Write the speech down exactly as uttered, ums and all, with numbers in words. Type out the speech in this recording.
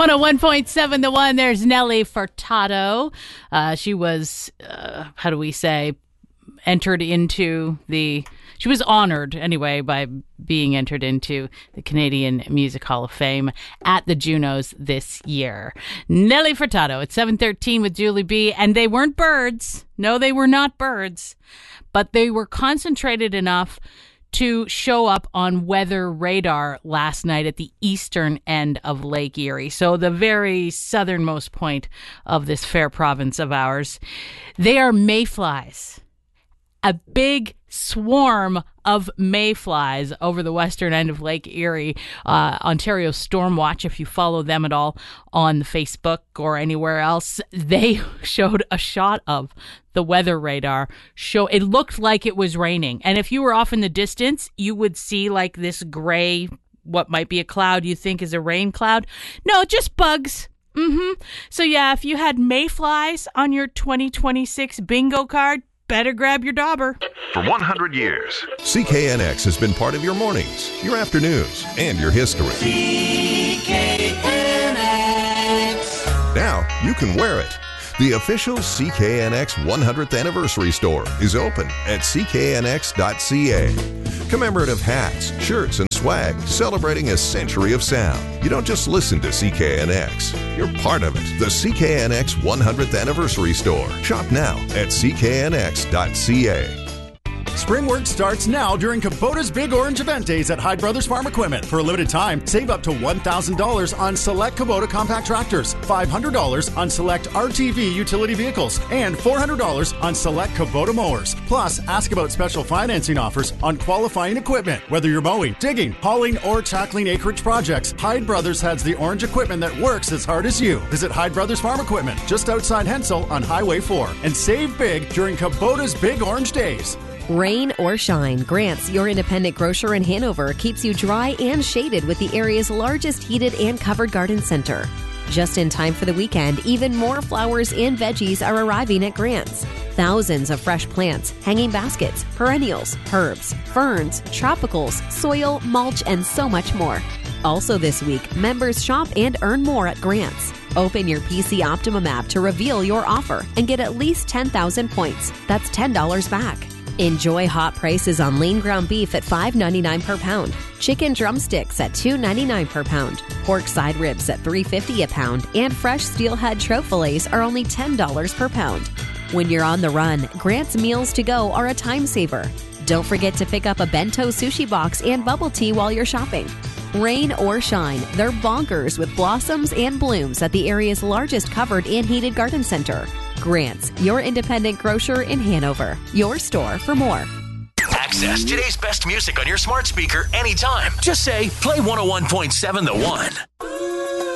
one oh one point seven The One, there's Nelly Furtado. Uh, she was, uh, how do we say, entered into the... She was honored, anyway, by being entered into the Canadian Music Hall of Fame at the Junos this year. Nelly Furtado at seven thirteen with Julie B. And they weren't birds. No, they were not birds. But they were concentrated enough to show up on weather radar last night at the eastern end of Lake Erie. So the very southernmost point of this fair province of ours. They are mayflies. A big swarm of mayflies over the western end of Lake Erie. Uh, Ontario Storm Watch, if you follow them at all on Facebook or anywhere else, they showed a shot of the weather radar. Show it looked like it was raining. And if you were off in the distance, you would see like this gray, what might be a cloud you think is a rain cloud. No, just bugs. Mm-hmm. So yeah, if you had mayflies on your twenty twenty-six bingo card, better grab your dauber. For one hundred years, C K N X has been part of your mornings, your afternoons, and your history. C K N X. Now you can wear it. The official C K N X one hundredth Anniversary Store is open at c k n x dot c a. Commemorative hats, shirts, and swag celebrating a century of sound. You don't just listen to C K N X. You're part of it. The C K N X one hundredth Anniversary Store. Shop now at c k n x dot c a. Spring work starts now during Kubota's Big Orange Event Days at Hyde Brothers Farm Equipment. For a limited time, save up to one thousand dollars on select Kubota compact tractors, five hundred dollars on select R T V utility vehicles, and four hundred dollars on select Kubota mowers. Plus, ask about special financing offers on qualifying equipment. Whether you're mowing, digging, hauling, or tackling acreage projects, Hyde Brothers has the orange equipment that works as hard as you. Visit Hyde Brothers Farm Equipment just outside Hensel on Highway four and save big during Kubota's Big Orange Days. Rain or shine, Grant's, your independent grocer in Hanover, keeps you dry and shaded with the area's largest heated and covered garden center. Just in time for the weekend, even more flowers and veggies are arriving at Grant's. Thousands of fresh plants, hanging baskets, perennials, herbs, ferns, tropicals, soil, mulch, and so much more. Also this week, members shop and earn more at Grant's. Open your P C Optimum app to reveal your offer and get at least ten thousand points. That's ten dollars back. Enjoy hot prices on lean ground beef at five ninety-nine per pound, chicken drumsticks at two ninety-nine per pound, pork side ribs at three fifty a pound, and fresh steelhead trout fillets are only ten dollars per pound. When you're on the run, Grant's Meals to Go are a time saver. Don't forget to pick up a bento sushi box and bubble tea while you're shopping. Rain or shine, they're bonkers with blossoms and blooms at the area's largest covered and heated garden center. Grant's, your independent grocer in Hanover. Your store for more. Access today's best music on your smart speaker anytime. Just say, play one oh one point seven The One.